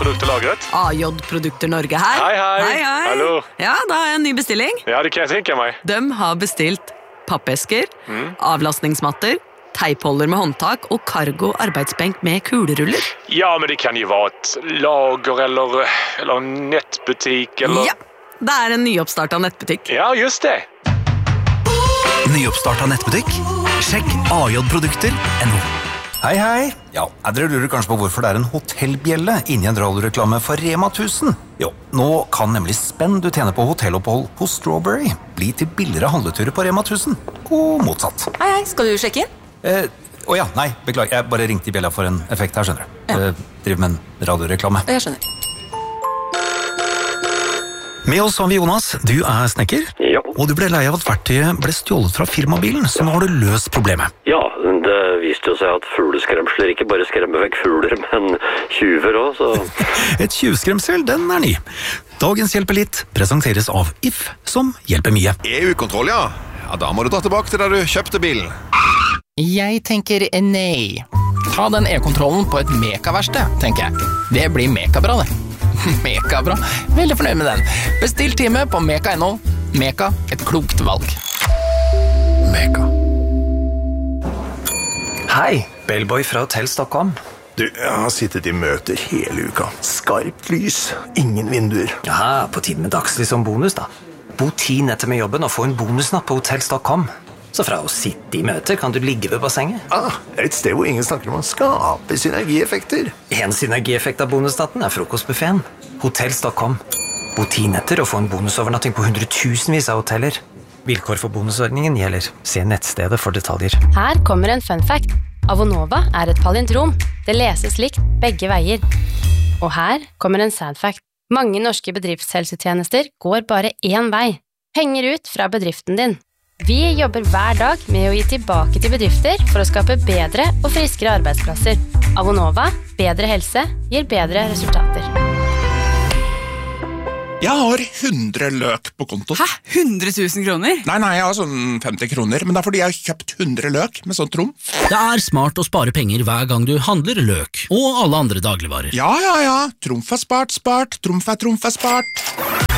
produkter lagret. AJ Produkter Norge her. Hei. Hallo. Ja, da har jeg en ny bestilling. Ja, det kan jeg tenke meg. De har bestilt pappesker, avlastningsmatter, teipholder med håndtak og cargo arbeidsbenk med kuleruller. Ja, men det kan jo være et lager eller nettbutikk eller... Ja, det er en nyoppstartet nettbutikk. Ja, just det. Nyoppstartet nettbutikk? Sjekk ajprodukter.no. Hei. Ja, dere lurer kanskje på hvorfor det er en hotellbjelle inni en radioreklame for Rema 1000. Jo, nå kan nemlig spenn du tjener på hotellopphold hos Strawberry bli til billigere handleturer på Rema 1000. Og motsatt. Hei, skal du sjekke inn? Nei, beklager, jeg bare ringte i bjella for en effekt her, skjønner du. Ja. Driver med en radioreklame. Jeg skjønner. Med oss har vi Jonas, du er snekker. Ja. Og du ble lei av at verktøyet ble stjålet fra firmabilen, så nå har du løst problemet. Ja, det viste jo seg at fugleskremsler ikke bare skremmer vekk fugler, men tjuver også, så... Et tjuvskremsel, den er ny. Dagens Hjelper litt presenteres av If, som hjelper mye. EU-kontroll, ja. Ja, da må du dra tilbake til da du kjøpte bilen. Jeg tenker nei. Ta den e-kontrollen på et mekaverksted, tenker jeg. Det blir mekabra, det. Mekabra. Veldig fornøyd med den. Bestill time på meka.no. Meka, et klokt valg. Meka. Hei, Bellboy fra Hotell.com. Du, jeg har sittet i møter hele uka. Skarpt lys, ingen vinduer. Ja, på tiden med dagslys som bonus da. Bo 10 netter med jobben og få en bonusnatt på Hotell.com. Så fra å sitte i møter kan du ligge ved bassenget. Det er et sted hvor ingen snakker om å skape synergieffekter. En synergieffekt av bonusnatten er frokostbuffeten. Hotels.com. Bo 10 netter og få en bonusovernatting på 100.000vis av hoteller. Vilkår for bonusordningen gjelder. Se nettstedet for detaljer. Her kommer en fun fact. Avonova er et palindrom. Det leses likt begge veier. Og her kommer en sad fact. Mange norske bedriftshelsetjenester går bare én vei. Penger ut fra bedriften din. Vi jobber hver dag med å gi tilbake til bedrifter for å skape bedre og friskere arbeidsplasser. Avonova, bedre helse, gir bedre resultater. Jeg har 100 løk på konto. Hæ? 100 000 kroner? Nei, jeg har sånn 50 kroner, men det er fordi jeg har kjøpt 100 løk med sånn trumf. Det er smart å spare penger hver gang du handler løk, og alle andre dagligvarer. Ja. Trumf er spart, trumf er spart.